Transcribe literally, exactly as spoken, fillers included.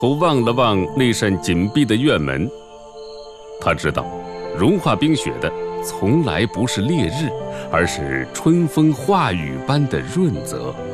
后望了望那扇紧闭的院门，他知道，融化冰雪的从来不是烈日，而是春风化雨般的润泽。